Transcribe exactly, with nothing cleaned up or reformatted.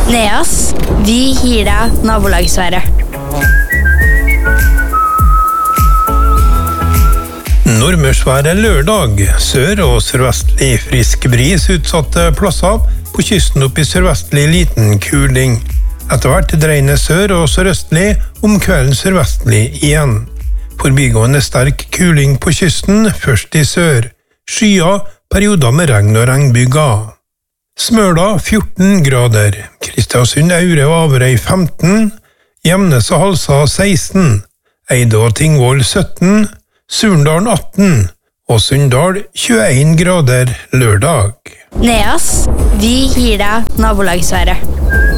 Neas, vi gir deg nabolagsværet. Nordmørsværet lørdag. Sør- og sørvestlig frisk bris utsatte plasser. På kysten opp i sørvestlig liten kuling. Etter hvert dreiende sør- og sørøstlig, om kvelden sørvestlig igjen. Forbigående sterk kuling på kysten, først i sør. Skyer, perioder med regn og regnbyger. Smøla fjorten grader. Kristiansund, Aure og Averøy femten. Gjemnes og Halsa seksten. Eide og Tingvoll sytten. Surndalen atten. Og Sunndal tjueen grader lørdag. Neas, vi gir deg nabolagsværet.